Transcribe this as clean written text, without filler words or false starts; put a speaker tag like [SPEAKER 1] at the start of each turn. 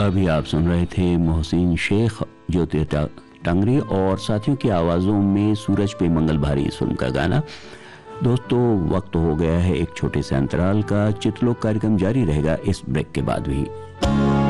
[SPEAKER 1] अभी आप सुन रहे थे मोहसिन शेख, ज्योति टंगरी और साथियों की आवाज़ों में सूरज पे मंगल भारी इस फिल्म का गाना। दोस्तों, वक्त हो गया है एक छोटे से अंतराल का। चित्रलोक कार्यक्रम जारी रहेगा इस ब्रेक के बाद भी।